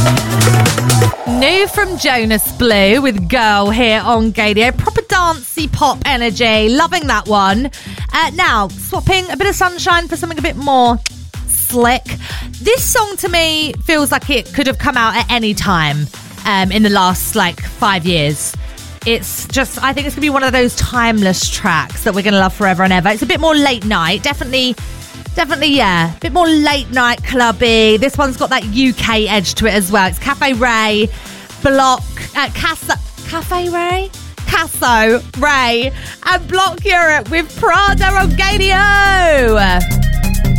New from Jonas Blue with Girl here on Gadio. Proper dancey pop energy. Loving that one. Now, swapping a bit of Sunshine for something a bit more slick. This song to me feels like it could have come out at any time in the last 5 years. It's just, I think it's going to be one of those timeless tracks that we're going to love forever and ever. It's a bit more late night. Definitely, yeah. A bit more late night clubby. This one's got that UK edge to it as well. It's Cafe Ray, Block, Cafe Ray? Casso, Ray, and Block Europe with Prada on Gadio.